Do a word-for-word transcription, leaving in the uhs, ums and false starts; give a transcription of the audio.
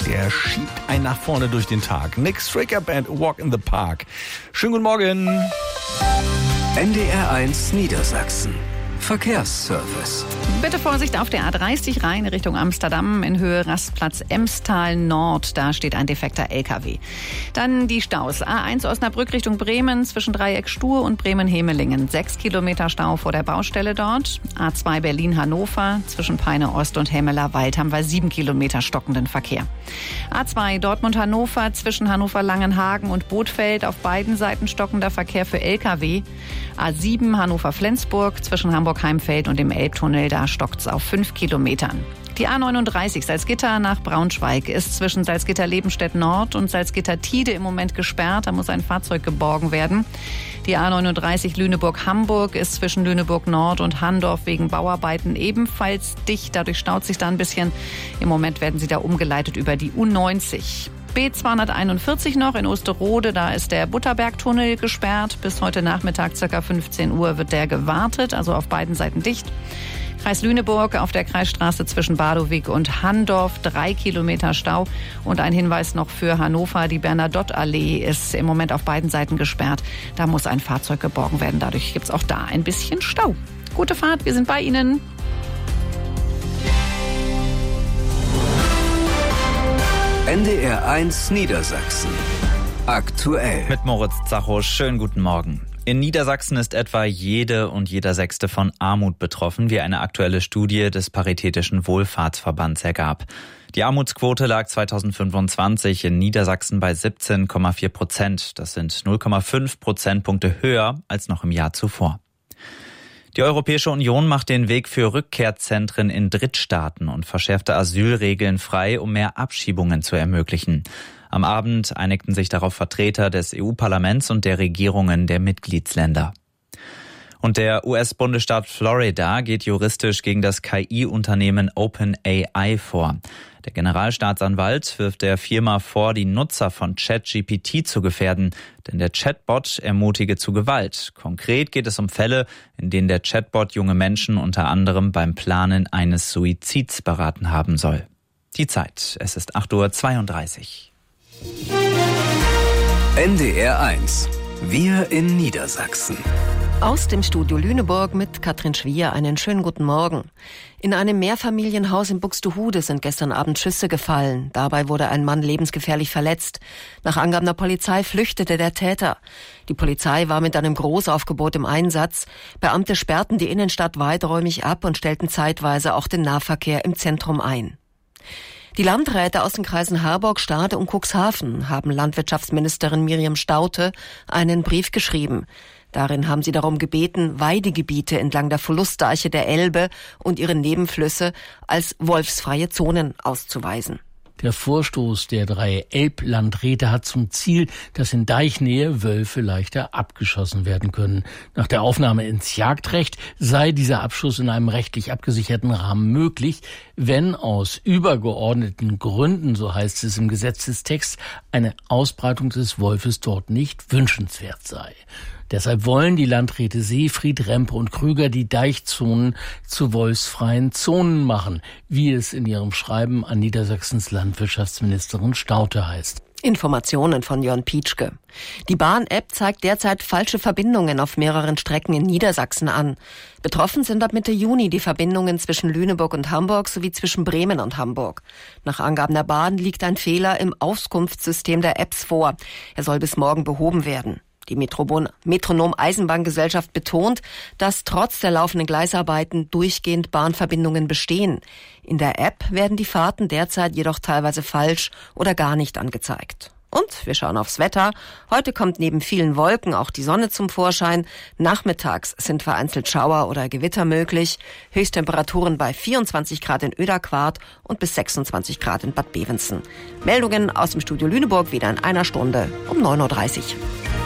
der schiebt einen nach vorne durch den Tag. Nick Stricker Band, Walk in the Park. Schönen guten Morgen. N D R eins Niedersachsen. Verkehrsservice. Bitte Vorsicht auf der A dreißig Rhein Richtung Amsterdam in Höhe Rastplatz Emstal Nord. Da steht ein defekter L K W. Dann die Staus. A eins Osnabrück Richtung Bremen zwischen Dreieck Stur und Bremen-Hemelingen. Sechs Kilometer Stau vor der Baustelle dort. A zwei Berlin-Hannover zwischen Peine Ost und Hemmeler-Wald haben wir sieben Kilometer stockenden Verkehr. A zwei Dortmund-Hannover zwischen Hannover-Langenhagen und Bothfeld auf beiden Seiten stockender Verkehr für L K W. A sieben Hannover-Flensburg zwischen Hamburg-Heimfeld und dem Elbtunnel, da stockt's auf fünf Kilometern. Die A neununddreißig Salzgitter nach Braunschweig ist zwischen Salzgitter-Lebenstedt Nord und Salzgitter-Tide im Moment gesperrt. Da muss ein Fahrzeug geborgen werden. Die A neununddreißig Lüneburg-Hamburg ist zwischen Lüneburg Nord und Handorf wegen Bauarbeiten ebenfalls dicht. Dadurch staut sich da ein bisschen. Im Moment werden sie da umgeleitet über die U neunzig. B zweihunderteinundvierzig noch in Osterode, da ist der Butterbergtunnel gesperrt. Bis heute Nachmittag ca. fünfzehn Uhr wird der gewartet, also auf beiden Seiten dicht. Kreis Lüneburg auf der Kreisstraße zwischen Badowig und Handorf, drei Kilometer Stau. Und ein Hinweis noch für Hannover, die Bernadottallee ist im Moment auf beiden Seiten gesperrt. Da muss ein Fahrzeug geborgen werden, dadurch gibt es auch da ein bisschen Stau. Gute Fahrt, wir sind bei Ihnen. N D R eins Niedersachsen. Aktuell. Mit Moritz Zacho, schönen guten Morgen. In Niedersachsen ist etwa jede und jeder Sechste von Armut betroffen, wie eine aktuelle Studie des Paritätischen Wohlfahrtsverbands ergab. Die Armutsquote lag zweitausendfünfundzwanzig in Niedersachsen bei siebzehn Komma vier Prozent. Das sind null Komma fünf Prozentpunkte höher als noch im Jahr zuvor. Die Europäische Union macht den Weg für Rückkehrzentren in Drittstaaten und verschärfte Asylregeln frei, um mehr Abschiebungen zu ermöglichen. Am Abend einigten sich darauf Vertreter des E U-Parlaments und der Regierungen der Mitgliedsländer. Und der U S-Bundesstaat Florida geht juristisch gegen das K I-Unternehmen OpenAI vor. Der Generalstaatsanwalt wirft der Firma vor, die Nutzer von ChatGPT zu gefährden, denn der Chatbot ermutige zu Gewalt. Konkret geht es um Fälle, in denen der Chatbot junge Menschen unter anderem beim Planen eines Suizids beraten haben soll. Die Zeit, es ist acht Uhr zweiunddreißig. N D R eins. Wir in Niedersachsen. Aus dem Studio Lüneburg mit Katrin Schwier einen schönen guten Morgen. In einem Mehrfamilienhaus in Buxtehude sind gestern Abend Schüsse gefallen. Dabei wurde ein Mann lebensgefährlich verletzt. Nach Angaben der Polizei flüchtete der Täter. Die Polizei war mit einem Großaufgebot im Einsatz. Beamte sperrten die Innenstadt weiträumig ab und stellten zeitweise auch den Nahverkehr im Zentrum ein. Die Landräte aus den Kreisen Harburg, Stade und Cuxhaven haben Landwirtschaftsministerin Miriam Staudte einen Brief geschrieben. Darin haben sie darum gebeten, Weidegebiete entlang der Verlustdeiche der Elbe und ihre Nebenflüsse als wolfsfreie Zonen auszuweisen. Der Vorstoß der drei Elblandräte hat zum Ziel, dass in Deichnähe Wölfe leichter abgeschossen werden können. Nach der Aufnahme ins Jagdrecht sei dieser Abschuss in einem rechtlich abgesicherten Rahmen möglich, wenn aus übergeordneten Gründen, so heißt es im Gesetzestext, eine Ausbreitung des Wolfes dort nicht wünschenswert sei. Deshalb wollen die Landräte Seefried, Rempe und Krüger die Deichzonen zu wolfsfreien Zonen machen, wie es in ihrem Schreiben an Niedersachsens Landwirtschaftsministerin Staudte heißt. Informationen von Jörn Pietschke. Die Bahn-App zeigt derzeit falsche Verbindungen auf mehreren Strecken in Niedersachsen an. Betroffen sind ab Mitte Juni die Verbindungen zwischen Lüneburg und Hamburg sowie zwischen Bremen und Hamburg. Nach Angaben der Bahn liegt ein Fehler im Auskunftssystem der Apps vor. Er soll bis morgen behoben werden. Die Metronom-Eisenbahngesellschaft betont, dass trotz der laufenden Gleisarbeiten durchgehend Bahnverbindungen bestehen. In der App werden die Fahrten derzeit jedoch teilweise falsch oder gar nicht angezeigt. Und wir schauen aufs Wetter. Heute kommt neben vielen Wolken auch die Sonne zum Vorschein. Nachmittags sind vereinzelt Schauer oder Gewitter möglich. Höchsttemperaturen bei vierundzwanzig Grad in Oederquart und bis sechsundzwanzig Grad in Bad Bevensen. Meldungen aus dem Studio Lüneburg wieder in einer Stunde um neun Uhr dreißig.